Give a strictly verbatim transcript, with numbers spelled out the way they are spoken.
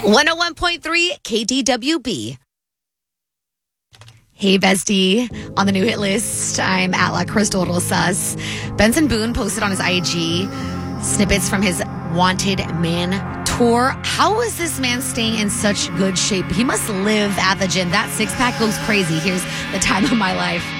one oh one point three K D W B. Hey, bestie. On the new hit list, I'm at La Crystal Rosas. Benson Boone posted on his I G snippets from his Wanted Man tour. How is this man staying in such good shape? He must live at the gym. That six-pack goes crazy. Here's the time of my life.